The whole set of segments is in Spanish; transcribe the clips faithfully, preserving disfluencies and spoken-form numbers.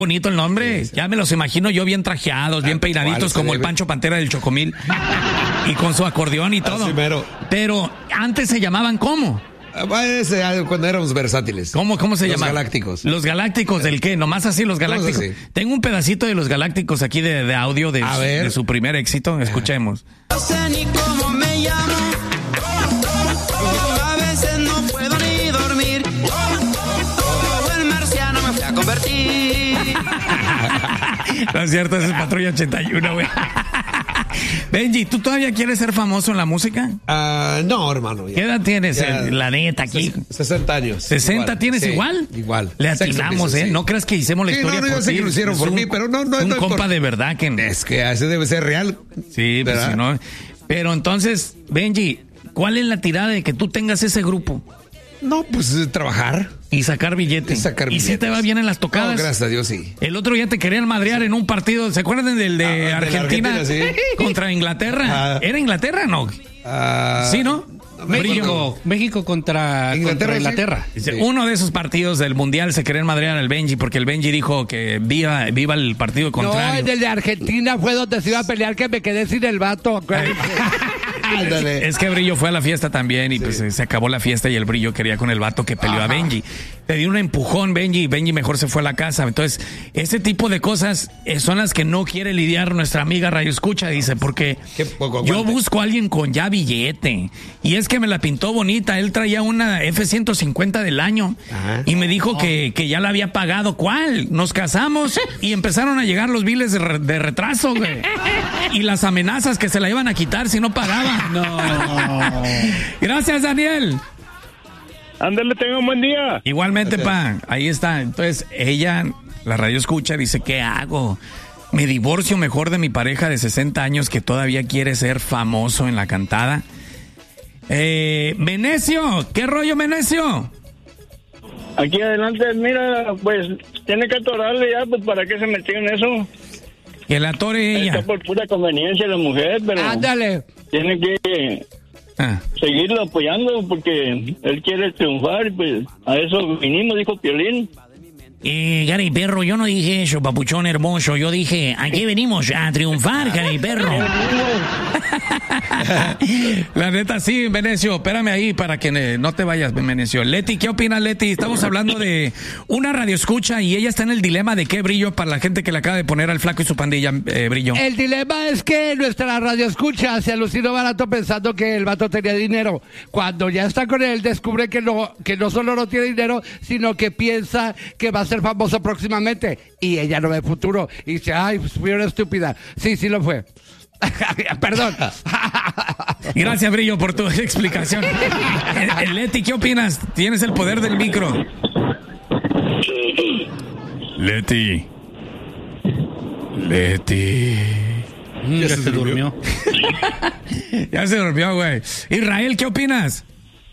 Bonito el nombre, sí, sí. Ya me los imagino yo bien trajeados, bien peinaditos como el Pancho Pantera del Chocomil y con su acordeón y todo. Pero antes se llamaban ¿cómo? Cuando éramos versátiles. ¿Cómo, cómo se llamaban? Los Galácticos. ¿Los Galácticos del qué? Nomás así los Galácticos. Así. Tengo un pedacito de los Galácticos aquí de, de audio de, de su primer éxito. Escuchemos. No sé ni cómo me llamo. A veces no puedo ni dormir. El marciano me fue a convertir. No es cierto, ese es Patrulla ochenta y uno, güey. Benji, ¿tú todavía quieres ser famoso en la música? Uh, no, hermano. Ya. ¿Qué edad tienes, ya, eh, la neta, aquí? sesenta años. ¿sesenta igual, tienes sí, igual? Igual. Le atinamos, ¿eh? Sí. No creas que hicimos la sí, historia no, no, por yo sé ti. que lo hicieron por un, mí, pero no, no. Un no compa por... de verdad que... Es que ese debe ser real. Sí, pues si no... Pero entonces, Benji, ¿cuál es la tirada de que tú tengas ese grupo? No, pues trabajar. Y sacar billetes. Y sacar billetes. ¿Y si te va bien en las tocadas? No, gracias a Dios, sí. El otro día te querían madrear sí. en un partido. ¿Se acuerdan del de, ah, Argentina, de Argentina sí. contra Inglaterra? Ah. ¿Era Inglaterra no? Ah. Sí, ¿no? México, México contra Inglaterra. Contra Inglaterra. Sí. Uno de esos partidos del Mundial se querían madrear al Benji porque el Benji dijo que viva, viva el partido contrario. No, el de Argentina fue donde se iba a pelear que me quedé sin el vato. Es, es que Brillo fue a la fiesta también y sí. pues se acabó la fiesta y el Brillo quería con el vato que peleó Ajá. a Benji. Te dio un empujón Benji y Benji mejor se fue a la casa. Entonces, ese tipo de cosas son las que no quiere lidiar nuestra amiga Radio Escucha, dice, porque yo busco a alguien con ya billete. Y es que me la pintó bonita. Él traía una F ciento cincuenta del año Ajá. y me dijo que, que ya la había pagado. ¿Cuál? Nos casamos y empezaron a llegar los biles de, re, de retraso, güey. Y las amenazas que se la iban a quitar si no pagaba. No. Gracias, Daniel. Ándale, tenga un buen día. Igualmente, pa. Ahí está. Entonces, ella, la Radio Escucha, dice, ¿qué hago? ¿Me divorcio mejor de mi pareja de sesenta años que todavía quiere ser famoso en la cantada? Eh, Menecio, ¿qué rollo, Menecio? Aquí adelante, mira, pues, tiene que atorarle ya, pues, ¿para qué se metió en eso? Que la atore ella. Está por pura conveniencia la mujer, pero... Ándale. Tiene que ah. seguirlo apoyando porque él quiere triunfar y pues a eso vinimos, dijo Piolín. Eh, Gary Perro, yo no dije eso, papuchón hermoso. Yo dije, aquí venimos a triunfar, Gary Perro. La neta, sí, Venecio, espérame ahí para que no te vayas, Venecio. Leti, ¿qué opinas, Leti? Estamos hablando de una radio escucha y ella está en el dilema de qué Brillo para la gente que le acaba de poner al flaco y su pandilla, eh, Brillo. El dilema es que nuestra radio escucha se alucinó barato pensando que el vato tenía dinero. Cuando ya está con él, descubre que no, que no solo no tiene dinero, sino que piensa que va a ser famoso próximamente. Y ella no ve futuro. Y dice, ay, pues fui una estúpida. Sí, sí lo fue. Perdón. Gracias, Brillo, por tu explicación. Leti, ¿qué opinas? Tienes el poder del micro. Leti. Leti. Ya, ya se, se durmió. Ya se durmió, güey. Israel, ¿qué opinas?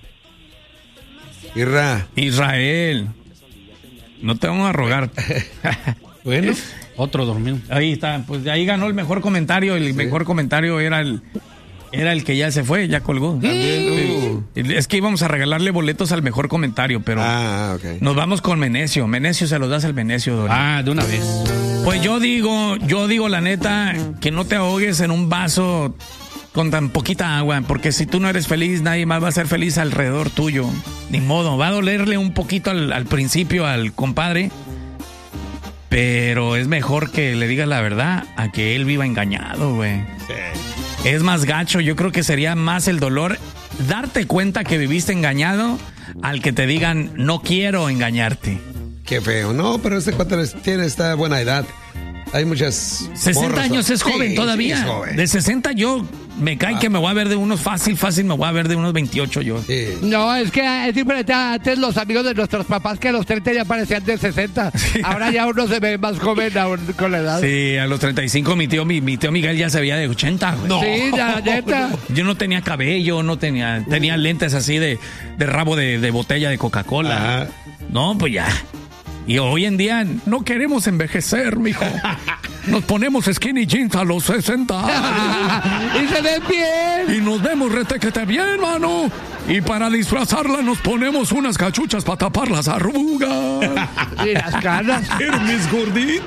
Isra. Israel. No te vamos a rogar. Bueno. Otro dormido. Ahí está, pues ahí ganó el mejor comentario. El sí. mejor comentario era el era el que ya se fue, ya colgó. Uh. Es que íbamos a regalarle boletos al mejor comentario, pero ah, okay. nos vamos con Menecio. Menecio se los das al Menecio, Dori. Ah, de una vez. Pues yo digo, yo digo la neta, que no te ahogues en un vaso con tan poquita agua, porque si tú no eres feliz, nadie más va a ser feliz alrededor tuyo. Ni modo, va a dolerle un poquito al, al principio al compadre, pero es mejor que le digas la verdad a que él viva engañado, güey. Sí. Es más gacho, yo creo que sería más el dolor darte cuenta que viviste engañado al que te digan, no quiero engañarte. Qué feo, no, pero este cuate tiene esta buena edad. Hay muchas... sesenta morras, años es joven sí, todavía. Sí, es joven. De sesenta yo me cae ah. que me voy a ver de unos fácil, fácil, me voy a ver de unos veintiocho yo. Sí. No, es que es diferente. Antes los amigos de nuestros papás que a los treinta ya parecían de sesenta. Sí. Ahora ya uno se ve más joven aún con la edad. Sí, a los treinta y cinco mi tío, mi, mi tío Miguel ya se veía de ochenta. Güey. No. Sí, ya, neta. Yo no tenía cabello, no tenía... Tenía lentes así de, de rabo de, de botella de Coca-Cola. Ah. No, pues ya... Y hoy en día no queremos envejecer, mijo. nos ponemos skinny jeans a los sesenta. Y se ven bien. Y nos vemos retequete bien, mano. Y para disfrazarla nos ponemos unas cachuchas para tapar las arrugas. Y las canas. Hermes gordito.